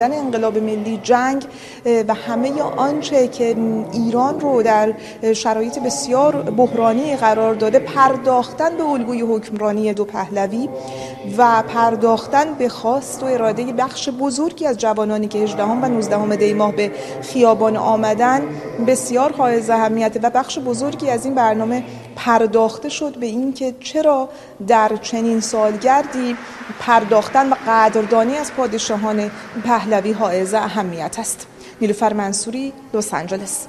انقلاب ملی جنگ و همه آنچه که ایران رو در شرایط بسیار بحرانی قرار داده، پرداختن به الگوی حکمرانی دو پهلوی و پرداختن به خواست و اراده بخش بزرگی از جوانانی که 18 و 19 دی ماه به خیابان آمدن بسیار حائز اهمیت و بخش بزرگی از این برنامه پرداخته شد به این که چرا در چنین سالگردی پرداختن و قدردانی از پادشاهان پهلوی حائز اهمیت است. نیلوفر منصوری، لس آنجلس.